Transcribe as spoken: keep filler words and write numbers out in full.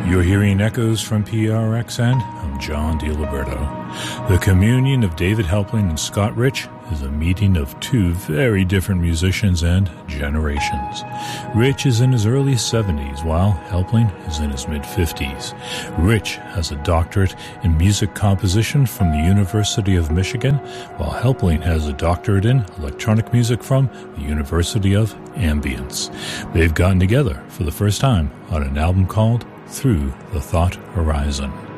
You're hearing echoes from P R X N. I'm John DiLiberto. The communion of David Helpling and Scott Rich is a meeting of two very different musicians and generations. Rich is in his early seventies, while Helpling is in his mid-fifties. Rich has a doctorate in music composition from the University of Michigan, while Helpling has a doctorate in electronic music from the University of Ambience. They've gotten together for the first time on an album called Through the Thought Horizon.